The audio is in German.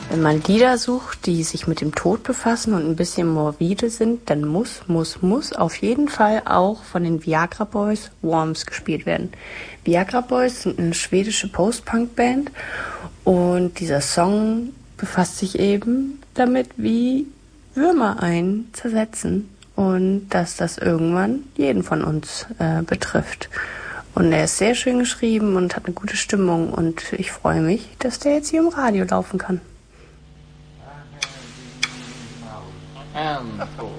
Wenn man Lieder sucht, die sich mit dem Tod befassen und ein bisschen morbide sind, dann muss auf jeden Fall auch von den Viagra Boys Worms gespielt werden. Viagra Boys sind eine schwedische Post-Punk-Band und dieser Song befasst sich eben damit, wie Würmer einen zersetzen und dass das irgendwann jeden von uns betrifft. Und er ist sehr schön geschrieben und hat eine gute Stimmung und ich freue mich, dass der jetzt hier im Radio laufen kann. En, två.